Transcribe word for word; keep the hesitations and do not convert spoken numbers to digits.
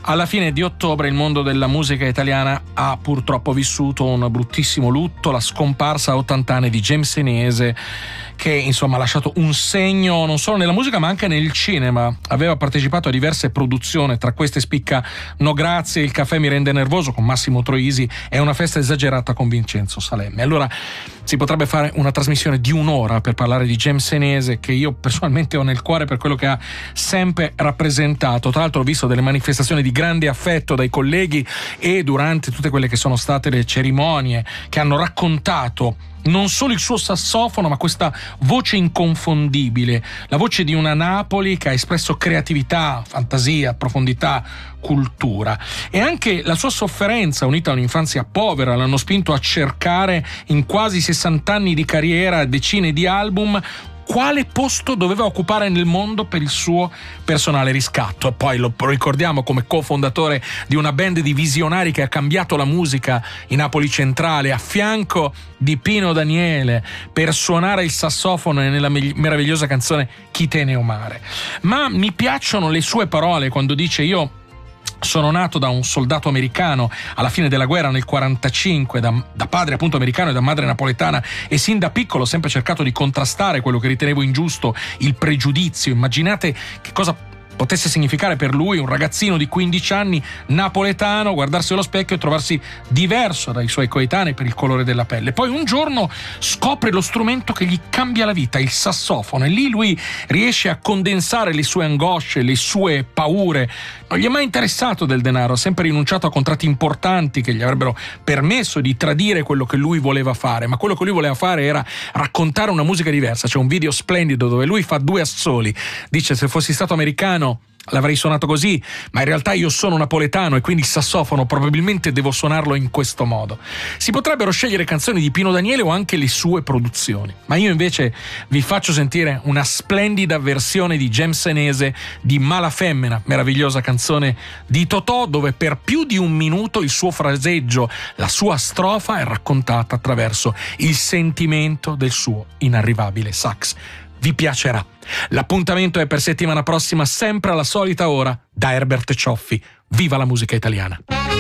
Alla fine di ottobre il mondo della musica italiana ha purtroppo vissuto un bruttissimo lutto, la scomparsa a ottanta anni di James Senese, che insomma ha lasciato un segno non solo nella musica ma anche nel cinema. Aveva partecipato a diverse produzioni, tra queste spicca No Grazie, Il caffè mi rende nervoso con Massimo Troisi e Una festa esagerata con Vincenzo Salemme. Allora si potrebbe fare una trasmissione di un'ora per parlare di James Senese, che io personalmente ho nel cuore per quello che ha sempre rappresentato. Tra l'altro ho visto delle manifestazioni di grande affetto dai colleghi e durante tutte quelle che sono state le cerimonie che hanno raccontato non solo il suo sassofono, ma questa voce inconfondibile, la voce di una Napoli che ha espresso creatività, fantasia, profondità, cultura. E anche la sua sofferenza, unita a un'infanzia povera, l'hanno spinto a cercare in quasi sessanta anni di carriera, decine di album, quale posto doveva occupare nel mondo per il suo personale riscatto. E poi lo ricordiamo come cofondatore di una band di visionari che ha cambiato la musica in Napoli centrale, a fianco di Pino Daniele, per suonare il sassofono nella meravigliosa canzone Chi te ne o mare. Ma mi piacciono le sue parole quando dice: io sono nato da un soldato americano alla fine della guerra nel quarantacinque, da, da padre appunto americano e da madre napoletana, e sin da piccolo ho sempre cercato di contrastare quello che ritenevo ingiusto, il pregiudizio. Immaginate che cosa potesse significare per lui, un ragazzino di quindici anni napoletano, guardarsi allo specchio e trovarsi diverso dai suoi coetanei per il colore della pelle. Poi un giorno scopre lo strumento che gli cambia la vita, il sassofono, e lì lui riesce a condensare le sue angosce, le sue paure. Non gli è mai interessato del denaro, ha sempre rinunciato a contratti importanti che gli avrebbero permesso di tradire quello che lui voleva fare, ma quello che lui voleva fare era raccontare una musica diversa. C'è un video splendido dove lui fa due assoli, dice: se fossi stato americano l'avrei suonato così, ma in realtà io sono napoletano e quindi il sassofono probabilmente devo suonarlo in questo modo. Si potrebbero scegliere canzoni di Pino Daniele o anche le sue produzioni, ma io invece vi faccio sentire una splendida versione di James Senese di Mala Femmina, meravigliosa canzone di Totò, dove per più di un minuto il suo fraseggio, la sua strofa è raccontata attraverso il sentimento del suo inarrivabile sax. Vi piacerà. L'appuntamento è per settimana prossima, sempre alla solita ora, da Herbert Cioffi. Viva la musica italiana!